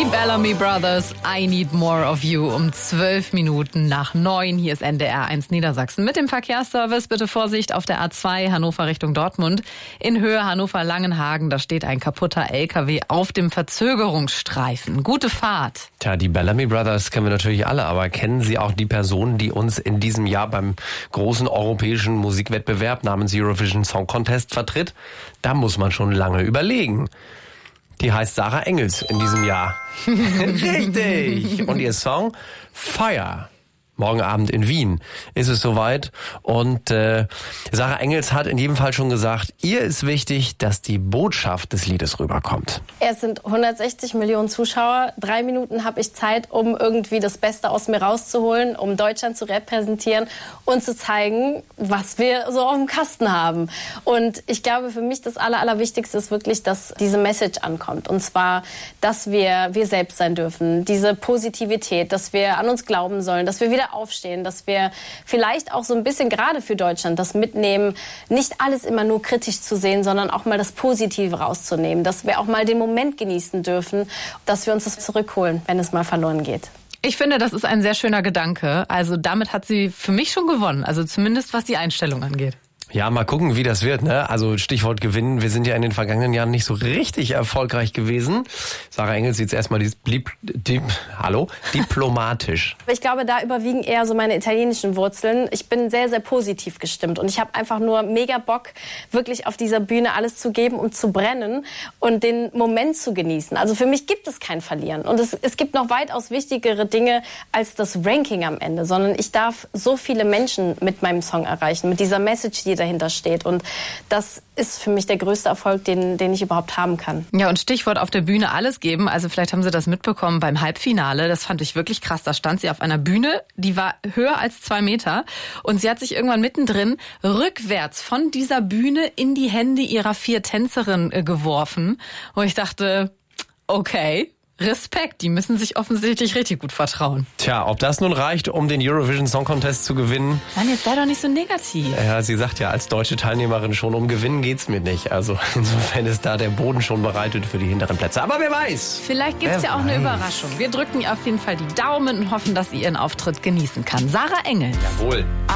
Bellamy Brothers, I Need More of You um 8:12. Hier ist NDR 1 Niedersachsen. Mit dem Verkehrsservice bitte Vorsicht auf der A2 Hannover Richtung Dortmund. In Höhe Hannover-Langenhagen, da steht ein kaputter LKW auf dem Verzögerungsstreifen. Gute Fahrt. Tja, die Bellamy Brothers kennen wir natürlich alle, aber kennen Sie auch die Person, die uns in diesem Jahr beim großen europäischen Musikwettbewerb namens Eurovision Song Contest vertritt? Da muss man schon lange überlegen. Die heißt Sarah Engels in diesem Jahr. Richtig! Und ihr Song Fire. Morgen Abend in Wien ist es soweit. Und Sarah Engels hat in jedem Fall schon gesagt, ihr ist wichtig, dass die Botschaft des Liedes rüberkommt. Es sind 160 Millionen Zuschauer. 3 Minuten habe ich Zeit, um irgendwie das Beste aus mir rauszuholen, um Deutschland zu repräsentieren und zu zeigen, was wir so auf dem Kasten haben. Und ich glaube, für mich das Allerwichtigste ist wirklich, dass diese Message ankommt. Und zwar, dass wir selbst sein dürfen. Diese Positivität, dass wir an uns glauben sollen, dass wir wieder aufstehen, dass wir vielleicht auch so ein bisschen gerade für Deutschland das mitnehmen, nicht alles immer nur kritisch zu sehen, sondern auch mal das Positive rauszunehmen, dass wir auch mal den Moment genießen dürfen, dass wir uns das zurückholen, wenn es mal verloren geht. Ich finde, das ist ein sehr schöner Gedanke. Also damit hat sie für mich schon gewonnen, also zumindest was die Einstellung angeht. Ja, mal gucken, wie das wird, ne? Also Stichwort gewinnen. Wir sind ja in den vergangenen Jahren nicht so richtig erfolgreich gewesen. Sarah Engels sieht erstmal diplomatisch. Ich glaube, da überwiegen eher so meine italienischen Wurzeln. Ich bin sehr, sehr positiv gestimmt und ich habe einfach nur mega Bock, wirklich auf dieser Bühne alles zu geben und zu brennen und den Moment zu genießen. Also für mich gibt es kein Verlieren und es gibt noch weitaus wichtigere Dinge als das Ranking am Ende, sondern ich darf so viele Menschen mit meinem Song erreichen, mit dieser Message, die dahinter steht. Und das ist für mich der größte Erfolg, den ich überhaupt haben kann. Ja, und Stichwort auf der Bühne alles geben. Also vielleicht haben Sie das mitbekommen beim Halbfinale. Das fand ich wirklich krass. Da stand sie auf einer Bühne, die war höher als 2 Meter. Und sie hat sich irgendwann mittendrin rückwärts von dieser Bühne in die Hände ihrer 4 Tänzerinnen geworfen. Wo ich dachte, okay, Respekt, die müssen sich offensichtlich richtig gut vertrauen. Tja, ob das nun reicht, um den Eurovision Song Contest zu gewinnen? Mann, jetzt sei doch nicht so negativ. Ja, sie sagt ja als deutsche Teilnehmerin schon, um Gewinnen geht's mir nicht. Also insofern ist da der Boden schon bereitet für die hinteren Plätze. Aber wer weiß? Vielleicht gibt's ja auch eine Überraschung. Wir drücken ihr auf jeden Fall die Daumen und hoffen, dass sie ihren Auftritt genießen kann. Sarah Engels. Jawohl.